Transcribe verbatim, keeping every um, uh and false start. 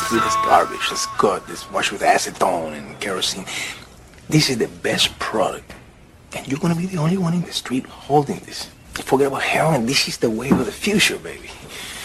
See this garbage, this good, this washed with acetone and kerosene. This is the best product. And you're gonna be the only one in the street holding this. Forget about heroin. This is the wave of the future, baby.